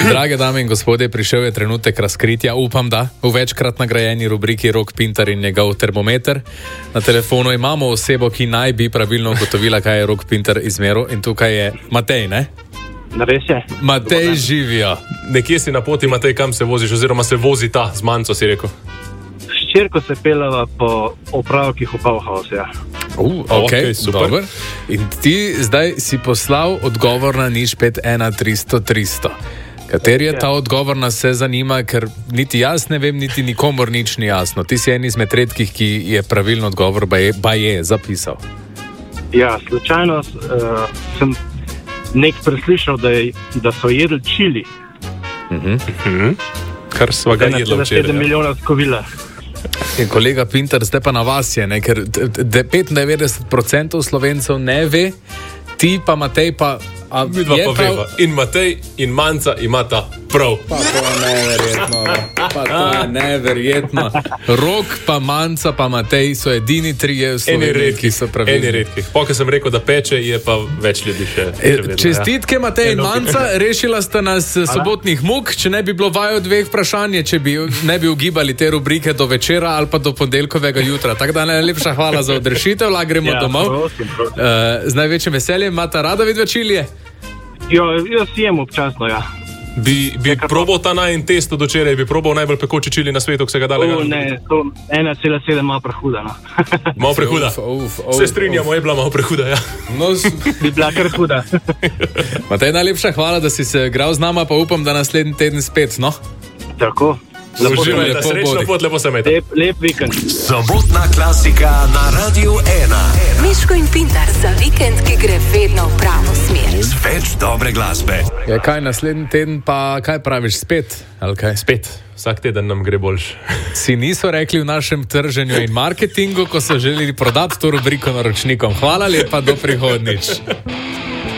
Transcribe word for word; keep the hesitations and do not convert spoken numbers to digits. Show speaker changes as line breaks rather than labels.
Drage dame in gospodje, prišel je trenutek razkritja, upam da, v večkrat nagrajeni rubriki Rok Pintar in njegov termometer. Na telefonu imamo osebo, ki naj bi pravilno ugotovila, kaj je Rok Pintar izmeril, in tukaj je Matej, ne?
Res je.
Matej, živijo.
Nekje si na poti, Matej, kam se voziš, oziroma se vozi ta z manco, si rekel?
Ščerko se pelava po opravkih v Bauhaus, ja.
Uh, ok, okay, super. In ti zdaj si poslal odgovor na nič pet ena tristo tristo. Kateri je ta odgovor, nas se zanima, ker niti jaz ne vem, niti nikomor nič ni jasno. Ti si en izmed redkih, ki je pravilno odgovor ba je zapisal.
Ja, slučajno uh, sem nek preslišal, da, je, da so jedli čili.
Uh-huh.
Uh-huh. Kar sva ga jedla včeraj.
sedem milijonov skovila.
In kolega Pintar, zdaj pa na vas je, ne? Ker petindevetdeset procentov Slovencev ne ve, ti pa Matej pa... A
Midva pa prav... veva. In Matej in Manca imata prav.
Pa to je neverjetno. Pa to je neverjetno. Rok pa Manca pa Matej so edini trije v Sloveniji, ki so pravilni.
Eni redki. Pokaj sem rekel, da peče, je pa več ljudi še.
E, čestitke, Matej in Manca, rešila sta nas sobotnih muk. Če ne bi bilo vaju dveh vprašanje, če bi ne bi ugibali te rubrike do večera ali pa do ponedeljkovega jutra. Tako da najlepša hvala za odrešitev, lahko gremo ja, domov. Prosim, prosim. Uh, z največjim veseljem, imata rada vidva čilije?
Jo, jaz jem občasno, ja.
Bi, bi probal ta najin test od včeraj, bi probal najbolj pekoči čili na svetu, ki se ga dale ga?
Ne, to ena cela sedem malo prehuda, no.
Malo prehuda. Uf, uf, uf, se strinjamo, je bila malo prehuda, ja.
No,
bi bila kar huda.
Matej, najlepša hvala, da si se igral z nama, pa upam, da naslednji teden spet, no?
Tako.
Uživaj, da srečno pot, lepo se mete.
Lep, lep vikend.
Sobotna klasika na Radiu ena.
Miško in Pintar za vikend, ki gre vedno v pravo smer.
Več dobre glasbe.
Ja, kaj naslednji teden pa, kaj praviš, spet? Ali kaj?
Spet. Vsak teden nam gre boljš.
Si niso rekli v našem trženju in marketingu, ko so želeli prodati to rubriko naročnikom. Hvala lepa, do prihodnjič.